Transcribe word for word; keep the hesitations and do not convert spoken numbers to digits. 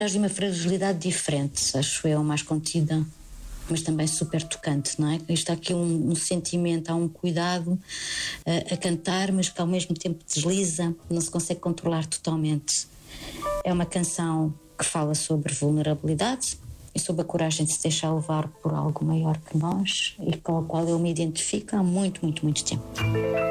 de uma fragilidade diferente, acho eu, mais contida, mas também super tocante, não é? Isto há aqui um, um sentimento, há um cuidado a, a cantar, mas que ao mesmo tempo desliza, não se consegue controlar totalmente. É uma canção que fala sobre vulnerabilidade e sobre a coragem de se deixar levar por algo maior que nós e com a qual eu me identifico há muito, muito, muito tempo.